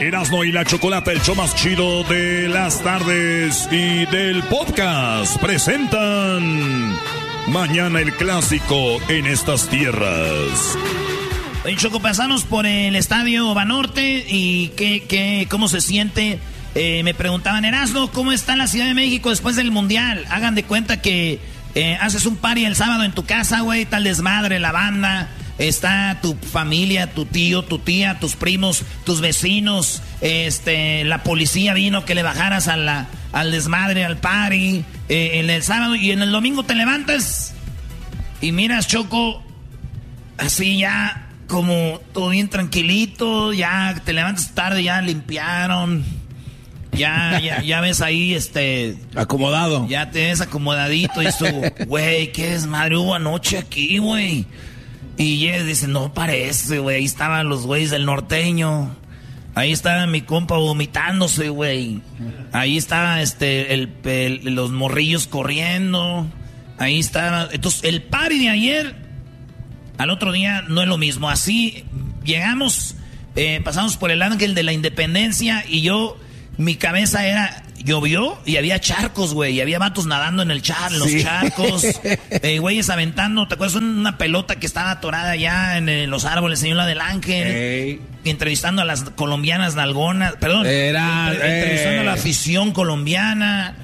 Erasmo y la Chocolata, el show más chido de las tardes y del podcast, presentan Mañana el Clásico en estas tierras. Oye, Choco, pasamos por el estadio Banorte y ¿cómo se siente? Me preguntaban, Erasmo, ¿cómo está la Ciudad de México después del Mundial? Hagan de cuenta que haces un party el sábado en tu casa, güey, tal desmadre, la banda, está tu familia, tu tío, tu tía, tus primos, tus vecinos, la policía vino que le bajaras al desmadre, al party, en el sábado, y en el domingo te levantas y miras, Choco, así ya como todo bien tranquilito, ya te levantas tarde, ya limpiaron. Ya ves ahí, acomodado. Ya te ves acomodadito y eso, güey, qué desmadre hubo anoche aquí, güey. Y dice, no parece, güey, ahí estaban los güeyes del norteño. Ahí estaba mi compa vomitándose, güey. Ahí estaba, los morrillos corriendo. Ahí estaba, entonces, el party de ayer, al otro día no es lo mismo. Así, llegamos, pasamos por el Ángel de la Independencia y mi cabeza llovió y había charcos, güey, y había vatos nadando en los charcos, güeyes aventando, ¿te acuerdas? Una pelota que estaba atorada allá en los árboles, en la del Ángel, entrevistando a las colombianas nalgonas, perdón, entrevistando a la afición colombiana,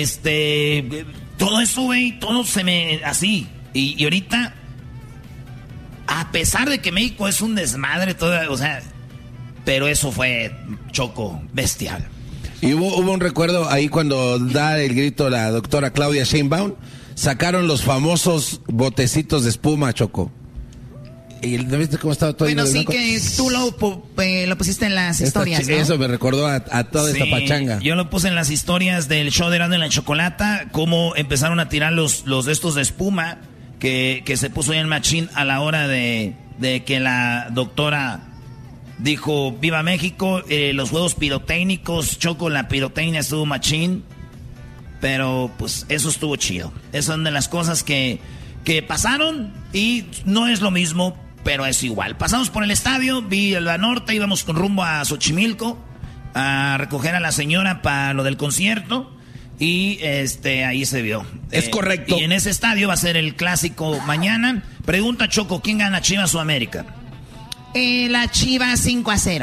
todo eso, güey, todo se me, así, y ahorita, a pesar de que México es un desmadre, todo, o sea, pero eso fue, Choco, bestial. Y hubo un recuerdo ahí cuando da el grito la doctora Claudia Sheinbaum, sacaron los famosos botecitos de espuma, Choco. ¿Y no viste cómo estaba todo? Bueno, sí, que tú lo pusiste en las historias, ¿no? Eso me recordó a toda esta pachanga. Yo lo puse en las historias del show de Erasmo y la Chocolata, cómo empezaron a tirar los de estos de espuma que se puso ahí en machín a la hora de que la doctora dijo, ¡viva México! Los juegos pirotécnicos, Choco, la pirotecnia estuvo machín. Pero, pues, eso estuvo chido. Esas son de las cosas que pasaron y no es lo mismo, pero es igual. Pasamos por el estadio, vi el Banorte, íbamos con rumbo a Xochimilco a recoger a la señora para lo del concierto y ahí se vio. Es correcto. Y en ese estadio va a ser el clásico mañana. Pregunta, Choco, ¿quién gana, Chivas o América? La Chivas 5-0.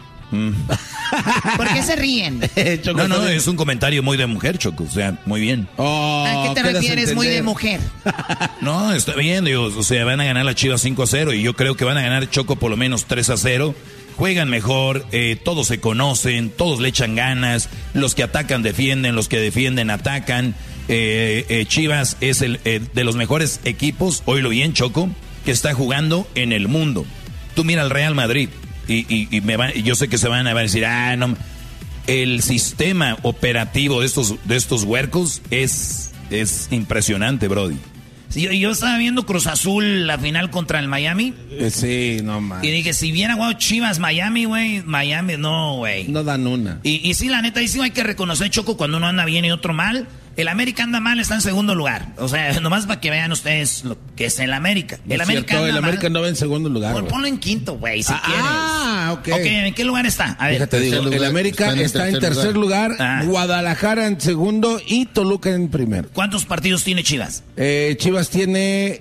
¿Por qué se ríen? Choco, no, es un comentario muy de mujer, Choco, o sea, muy bien. ¿A qué te refieres muy de mujer? No, está bien, digo, o sea, van a ganar la Chivas 5-0 y yo creo que van a ganar, Choco, por lo menos 3-0. Juegan mejor, todos se conocen, todos le echan ganas, los que atacan defienden, los que defienden atacan. Chivas es el de los mejores equipos, oílo bien, Choco, que está jugando en el mundo. Tú mira al Real Madrid y yo sé que se van a decir, no, el sistema operativo de estos huercos es impresionante, brody. Sí, yo estaba viendo Cruz Azul, la final contra el Miami. Sí, no más. Y dije, si viera, wow, Chivas, Miami, güey, Miami, no, güey. No dan una. Y sí, la neta, y sí hay que reconocer, Choco, cuando uno anda bien y otro mal. El América anda mal, está en segundo lugar. O sea, nomás para que vean ustedes lo que es el América. El América anda el América mal. no va en segundo lugar. Ponlo en quinto, güey, si quieres. Ok. Ok, ¿en qué lugar está? A ver. Fíjate, digo, el América está en tercer lugar, Guadalajara en segundo y Toluca en primero. ¿Cuántos partidos tiene Chivas? Chivas tiene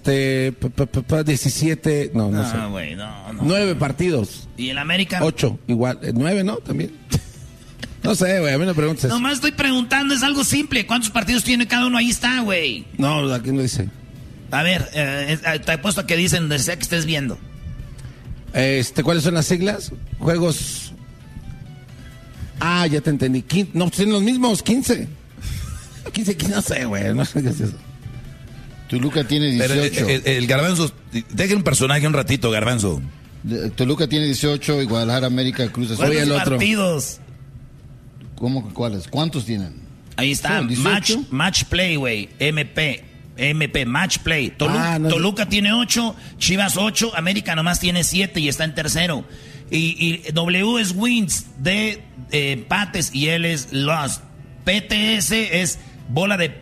17, no sé. Güey, no. 9 partidos. ¿Y el América? 8, igual, 9, ¿no? También. No sé, güey, a mí no preguntes eso. Nomás estoy preguntando, es algo simple. ¿Cuántos partidos tiene cada uno? Ahí está, güey. No, aquí no dice. A ver, te he puesto que dicen donde sea que estés viendo. ¿Cuáles son las siglas? Juegos. Ya te entendí. No, tienen los mismos, 15. 15, no sé, güey, no sé qué es eso. Toluca tiene 18. Pero el Garbanzo, deje un personaje un ratito, Garbanzo. Toluca tiene 18 y Guadalajara, América, Cruz Azul. ¿Cuántos partidos? ¿Cómo cuáles? ¿Cuántos tienen? Ahí está, match play, güey, MP, match play. Toluca tiene 8, Chivas 8, América nomás tiene 7 y está en tercero. Y W es wins, D empates y L es lost. PTS es bola de...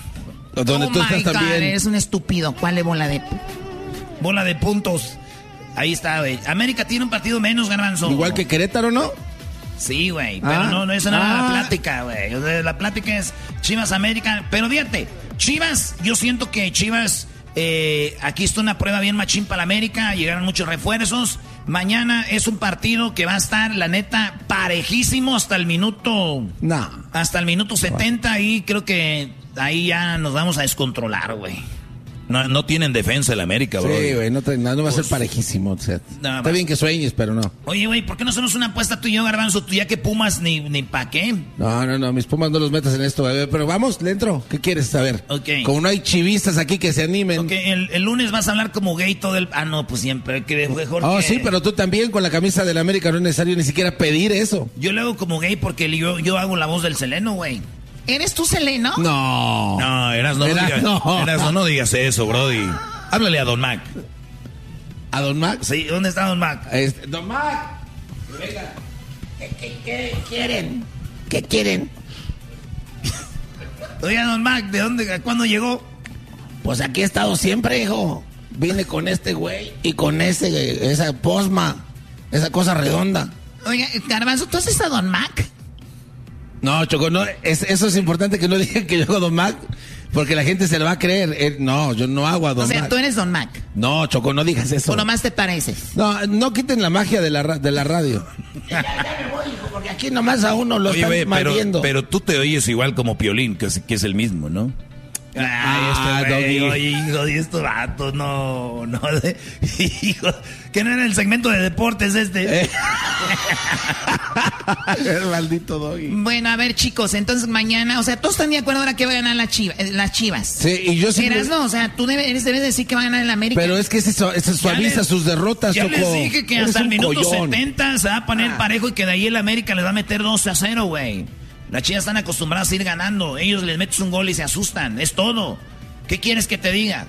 Donde tú estás también. Eres un estúpido. ¿Cuál es bola de...? Bola de puntos. Ahí está, güey. América tiene un partido menos, Garbanzo. Igual que Querétaro, ¿no? Sí, güey, pero no, eso no era la plática, güey. O sea, la plática es Chivas América. Pero fíjate, Chivas, yo siento que Chivas, aquí está una prueba bien machín para la América. Llegaron muchos refuerzos. Mañana es un partido que va a estar, la neta, parejísimo hasta el minuto... No. Hasta el minuto 70 y creo que ahí ya nos vamos a descontrolar, güey. No tienen defensa el América, bro. Sí, güey, no va a ser parejísimo. O sea, está bien que sueñes, pero no. Oye, güey, ¿por qué no hacemos una apuesta tú y yo, Garbanzo? Tú ya que Pumas ni pa' qué. No, mis Pumas no los metas en esto, bebé. Pero vamos, le entro. ¿Qué quieres saber? Ok. Como no hay chivistas aquí que se animen. Ok, el lunes vas a hablar como gay todo el... Ah, no, pues siempre. Que mejor Oh, que... sí, pero tú también con la camisa del América no es necesario ni siquiera pedir eso. Yo le hago como gay porque yo hago la voz del Seleno, güey. ¿Eres tú, Seleno? No. No, Erasno, no digas eso, brody. Háblale a Don Mac. ¿A Don Mac? Sí, ¿dónde está Don Mac? Don Mac. Venga. ¿Qué quieren? ¿Qué quieren? Oiga, Don Mac, ¿de dónde? ¿Cuándo llegó? Pues aquí he estado siempre, hijo. Vine con este güey y con esa posma, esa cosa redonda. Oiga, Garbanzo, ¿tú haces a Don Mac? No, Choco, no, eso es importante que no digan que yo hago Don Mac, porque la gente se lo va a creer. No, yo no hago a Don Mac. O sea, tú eres Don Mac. No, Choco, no digas eso. ¿O nomás te pareces? No quiten la magia de la radio. Ya me voy, hijo, porque aquí nomás a uno lo están malviendo. Pero tú te oyes igual como Piolín, que es el mismo, ¿no? Oye, hijo de estos vatos, no, hijo, que no era el segmento de deportes este. El maldito Doggy. Bueno, a ver, chicos, entonces mañana, o sea, todos están de acuerdo ahora que va a ganar las Chivas. Sí, y yo sí. No, o sea, tú debes decir que va a ganar el América. Pero es que se suaviza sus derrotas, ya Choco. Les dije que hasta el minuto 70 se va a poner parejo y que de ahí el América les va a meter 2-0, güey. Las Chivas están acostumbradas a ir ganando. Ellos les metes un gol y se asustan. Es todo. ¿Qué quieres que te diga?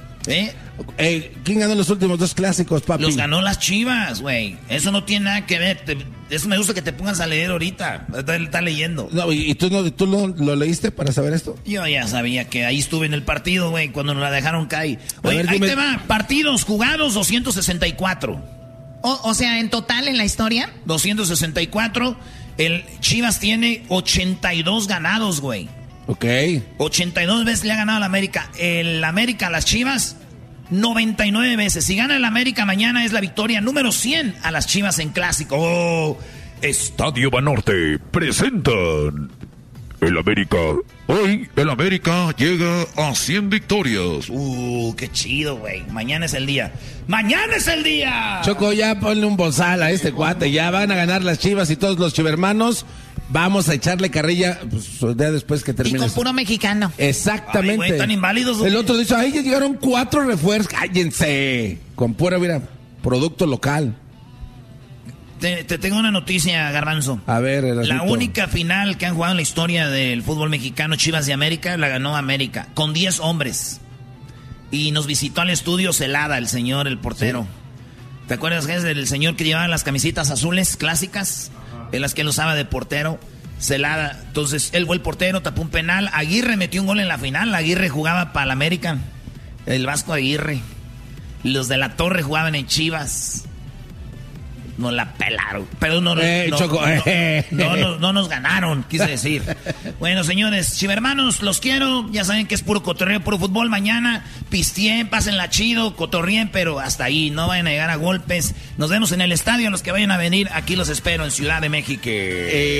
¿Quién ganó los últimos 2 clásicos, papi? Los ganó las Chivas, güey. Eso no tiene nada que ver. Eso me gusta que te pongas a leer ahorita. Está leyendo. No, ¿y tú lo leíste para saber esto? Yo ya sabía que ahí estuve en el partido, güey, cuando nos la dejaron caer. Oye, ahí te va. Partidos jugados, 264. O sea, en total en la historia. 264. El Chivas tiene 82 ganados, güey. Ok. 82 veces le ha ganado al América. El América a las Chivas, 99 veces. Si gana el América mañana es la victoria número 100 a las Chivas en clásico. Oh, Estadio Banorte presentan el América. Hoy el América llega a 100 victorias. Qué chido, güey. Mañana es el día. ¡Mañana es el día! Choco, ya ponle un bozal a este cuate. Ya van a ganar las Chivas y todos los chivermanos. Vamos a echarle carrilla pues, ya después que termine. Y con puro mexicano. Exactamente. Ay, güey, están inválidos, güey. El otro dice, ahí ya llegaron 4 refuerzos. Cállense. Con pura, mira, producto local. Te tengo una noticia, Garbanzo. A ver, la única final que han jugado en la historia del fútbol mexicano, Chivas de América, la ganó América, con 10 hombres. Y nos visitó al estudio Celada, el señor, el portero. Sí. ¿Te acuerdas que es del señor que llevaba las camisitas azules clásicas? En las que él usaba de portero. Celada. Entonces, él fue el portero, tapó un penal. Aguirre metió un gol en la final. Aguirre jugaba para el América. El Vasco Aguirre. Los de la Torre jugaban en Chivas. Nos la pelaron. Pero no nos ganaron, quise decir. Bueno, señores, chivermanos, los quiero. Ya saben que es puro cotorreo, puro fútbol. Mañana pisteen, pásenla chido, cotorreen, pero hasta ahí. No vayan a llegar a golpes. Nos vemos en el estadio. Los que vayan a venir, aquí los espero en Ciudad de México.